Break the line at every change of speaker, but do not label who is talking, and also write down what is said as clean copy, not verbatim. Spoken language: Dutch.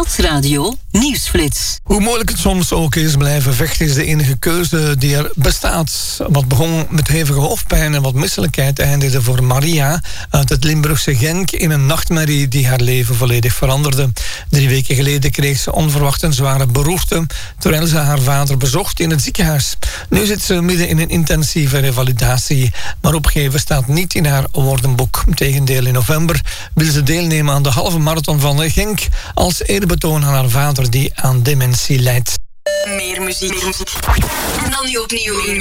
Stadsradio Nieuwsflits.
Hoe moeilijk het soms ook is, blijven vechten is de enige keuze die er bestaat. Wat begon met hevige hoofdpijn en wat misselijkheid eindigde voor Maria uit het Limburgse Genk in een nachtmerrie die haar leven volledig veranderde. 3 weken geleden kreeg ze onverwacht een zware beroerte terwijl ze haar vader bezocht in het ziekenhuis. Nu zit ze midden in een intensieve revalidatie, maar opgeven staat niet in haar woordenboek. Integendeel, in november wil ze deelnemen aan de halve marathon van Genk als eerbetoon aan haar vader die aan dementie lijdt.
Meer muziek. En dan nu opnieuw.